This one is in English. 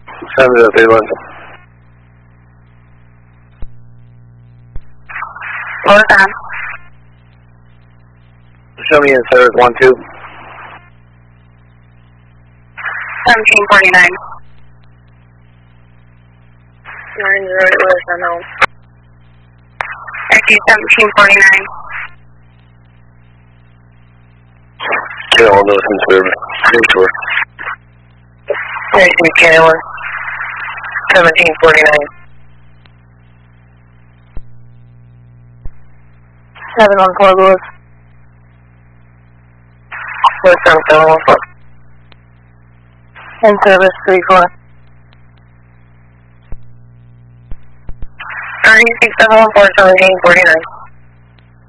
7031. What was that? Show me in service 12. 1749. 90 was unknown. Actually, 1749. Yeah, all those in service. Sure. Actually, Channel 1749. 714 Lewis. Lewis from 714. In service 34. 36 714 1749.